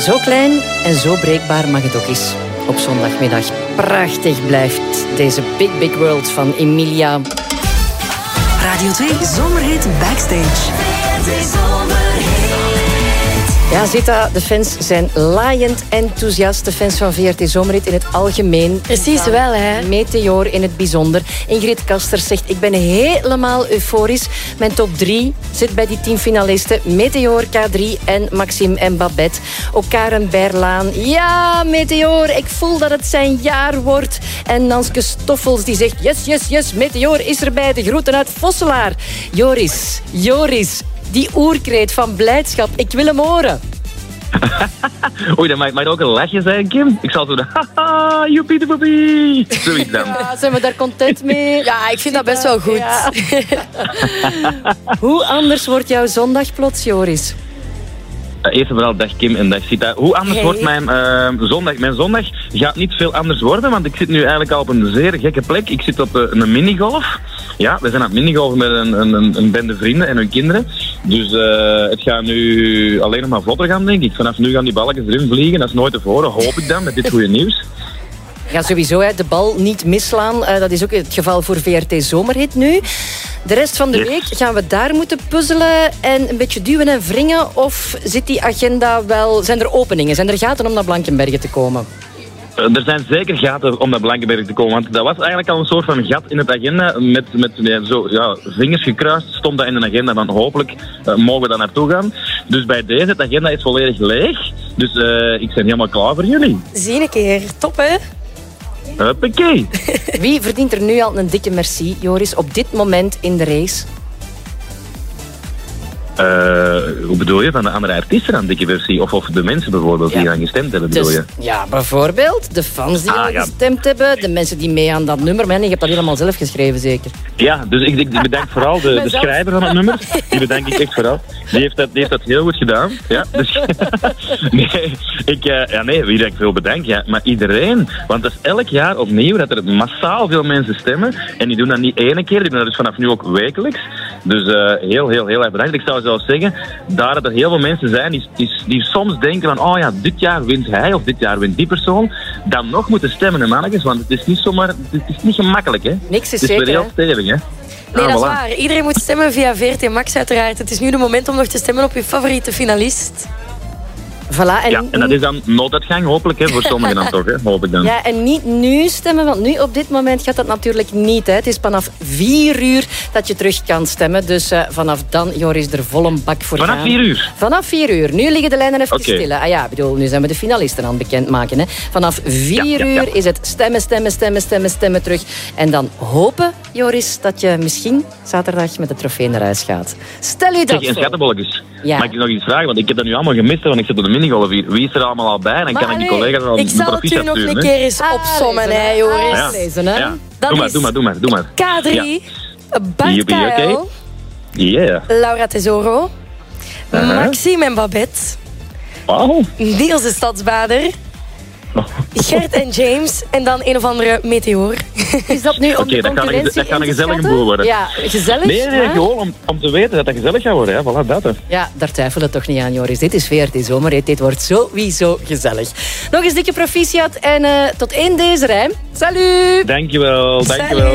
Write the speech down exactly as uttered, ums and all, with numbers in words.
Zo klein en zo breekbaar mag het ook eens. Op zondagmiddag. Prachtig blijft deze Big Big World van Emilia. Radio twee Zomerhit Backstage. Ja, Zita, de fans zijn laaiend enthousiast. De fans van V R T Zomerhit in het algemeen. Precies wel, hè. Meteor in het bijzonder. Ingrid Kasters zegt, ik ben helemaal euforisch. Mijn top drie zit bij die tien finalisten. Meteor, K drie en Maxime en Babette. Ook Karen Berlaan. Ja, Meteor, ik voel dat het zijn jaar wordt. En Nanske Stoffels die zegt, yes, yes, yes, Meteor is erbij. De groeten uit Vosselaar. Joris, Joris, die oerkreet van blijdschap. Ik wil hem horen. Oei, dat mag, mag ook een lachje zijn, Kim. Ik zal zo de haha, joepie de poepie. Zoiets dan. Ja, zijn we daar content mee? Ja, ik vind dat best wel goed. Ja. Hoe anders wordt jouw zondag plots, Joris? Uh, eerst en vooral dag Kim en dag Sita. Hoe anders Hey. wordt mijn uh, zondag? Mijn zondag gaat niet veel anders worden, want ik zit nu eigenlijk al op een zeer gekke plek. Ik zit op uh, een minigolf. Ja, we zijn aan het minigolfen met een, een, een bende vrienden en hun kinderen. Dus uh, het gaat nu alleen nog maar vlotter gaan, denk ik. Vanaf nu gaan die balletjes erin vliegen. Dat is nooit tevoren, hoop ik dan, met dit goede nieuws. Ja, sowieso, hè, de bal niet misslaan. Uh, dat is ook het geval voor V R T Zomerhit nu. De rest van de Yes. week gaan we daar moeten puzzelen en een beetje duwen en wringen. Of zit die agenda wel... Zijn er openingen? Zijn er gaten om naar Blankenberge te komen? Uh, er zijn zeker gaten om naar Blankenberge te komen, want dat was eigenlijk al een soort van gat in het agenda. Met, met ja, zo, ja, vingers gekruist stond dat in de agenda, dan hopelijk uh, mogen we daar naartoe gaan. Dus bij deze, het agenda is volledig leeg. Dus uh, ik ben helemaal klaar voor jullie. Zie een keer. Top, hè? Huppakee. Wie verdient er nu al een dikke merci, Joris, op dit moment in de race? Uh, hoe bedoel je? Van de andere artiesten aan dikke versie? Of, of de mensen bijvoorbeeld Ja. die aan gestemd hebben, bedoel Dus, je? ja, bijvoorbeeld de fans die Ah, al ja. gestemd hebben, de mensen die mee aan dat nummer... Maar je hebt dat helemaal zelf geschreven, zeker? Ja, dus ik, ik bedank vooral de, de Mezelf. schrijver van het nummer. Die bedank ik echt vooral. Die heeft dat, die heeft dat heel goed gedaan. Ja, dus, nee, ik, uh, ja, nee, wie ik veel bedank, ja. Maar iedereen. Want dat is elk jaar opnieuw dat er massaal veel mensen stemmen. En die doen dat niet ene keer, die doen dat dus vanaf nu ook wekelijks. Dus uh, heel, heel, heel erg bedankt. Ik zou zelfs zeggen, daar dat er heel veel mensen zijn die, die, die soms denken van, oh ja, dit jaar wint hij of dit jaar wint die persoon. Dan nog moeten stemmen, hè, mannetjes. Want het is niet zomaar, het is niet gemakkelijk, hè. Niks is Het is zeker, weer heel hè? stevig, hè. Nee, Ah, dat is voilà. waar. Iedereen moet stemmen via V R T Max uiteraard. Het is nu de moment om nog te stemmen op je favoriete finalist. Voilà, en, Ja, en dat is dan nooduitgang, hopelijk, hè, voor sommigen dan toch, hè, hoop ik dan. ja, en niet nu stemmen, want nu op dit moment gaat dat natuurlijk niet. Hè. Het is vanaf vier uur dat je terug kan stemmen. Dus uh, vanaf dan, Joris, er vol een bak voor Vanaf gaan. vier uur? Vanaf vier uur. Nu liggen de lijnen even Oké. stil. Hè. Ah ja, ik bedoel, nu zijn we de finalisten aan het bekendmaken. Hè. Vanaf vier Ja, ja, ja. uur is het stemmen, stemmen, stemmen, stemmen, stemmen terug. En dan hopen, Joris, dat je misschien zaterdag met de trofee naar huis gaat. Stel je dat Zeg, en voor. schattenbolletjes, Ja. mag ik nog iets vragen? Want ik heb dat nu allemaal gemist, hè, want ik zit op de minigolf hier. Wie is er allemaal al bij? Dan Maar kan ik die nee, collega's al Ik een zal het proficiat u nog sturen, een hè. keer eens opsommen, lezen, hè, hè. Joris. Ja. Lezen, hè. Ja. Dat Doe maar, is doe maar, doe maar, doe maar. K drie, Bart Joepie, K L, oké. Yeah. Laura Tesoro, Uh-huh. Maxime en Babette, Wauw. Niels de Stadsbader, Gert en James en dan een of andere meteor. Is dat nu om Oké, de dat kan een- concurrentie dat kan in een te gezellige schatten? boel worden. Ja, gezellig. Nee, nee, nee, maar- gewoon om, om te weten dat dat gezellig gaat worden. Hè. Voilà, dat. Hè. Ja, daar twijfelen we toch niet aan, Joris. Dit is V R T Zomerhit. Dit wordt sowieso gezellig. Nog eens dikke proficiat en uh, tot één deze rijm. Salut! Dankjewel, dankjewel.